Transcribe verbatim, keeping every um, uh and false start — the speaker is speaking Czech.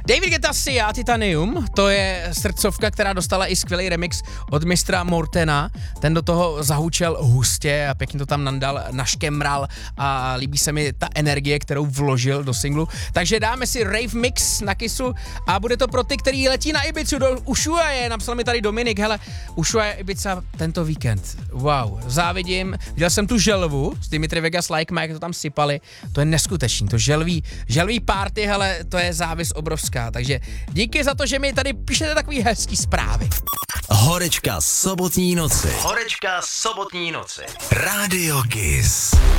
David Guetta Sia Titanium, to je srdcovka, která dostala i skvělý remix od mistra Mortena. Ten do toho zahučel hustě a pěkně to tam nandal, naškemral a líbí se mi ta energie, kterou vložil do singlu. Takže dáme si rave mix na Kissu a bude to pro ty, který letí na Ibizu do Ushuaie. Napsal mi tady Dominik, hele, Ushuaie Ibiza tento víkend. Wow, závidím. Viděl jsem tu želvu s Dimitri Vegas Like Mike, to tam sypali. To je neskutečný, to želví, želví party, hele, to je závis obrovská. Takže díky za to, že mi tady píšete takový hezký zprávy. Horečka sobotní noci. Horečka sobotní noci. Radio Kiss.